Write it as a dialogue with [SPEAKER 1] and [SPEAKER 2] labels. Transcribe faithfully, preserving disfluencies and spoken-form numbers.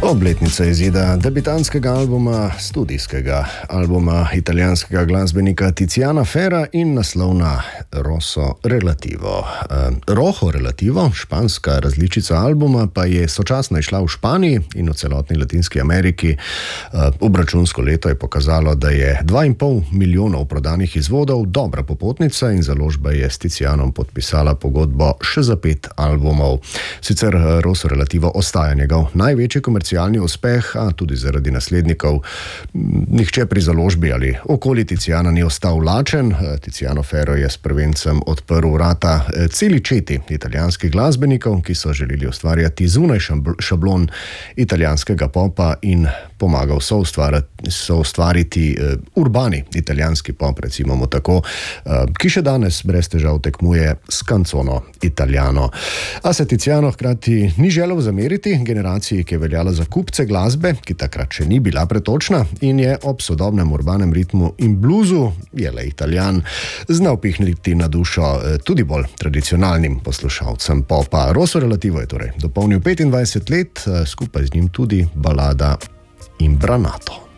[SPEAKER 1] Obletnica izida debitanskega albuma, studijskega albuma italijanskega glasbenika Tiziana Ferra in naslovna Rosso Relativo. Rojo Relativo, španska različica albuma, pa je sočasno išla v Španiji in v celotni Latinski Ameriki. Obračunsko leto je pokazalo, da je dva in pol milijonov prodanih izvodov dobra popotnica in založba je s Tizianom podpisala pogodbo še za pet albumov. Sicer Rosso Relativo ostaja njegov največji komercialni uspeh, a tudi zaradi naslednikov. Nihče pri založbi ali okoli Tiziana ni ostal lačen. Tiziano Ferro je s prvencem odprl vrata celi četi italijanskih glasbenikov, ki so želeli ustvarjati zunaj šablon italijanskega popa in pomagal soustvariti urbani italijanski pop, recimo mu tako, ki še danes brez težav tekmuje s canzono italiano. A se Tiziano hkrati ni želel zameriti generaciji, ki je veljala za kupce glasbe, ki takrat še ni bila pretočna in je ob sodobnem urbanem ritmu in bluzu, je le Italijan, znal pihniti na dušo tudi bolj tradicionalnim poslušalcem popa. Rosso Relativo je torej dopolnil petindvajset let, skupaj z njim tudi balada Imbranato.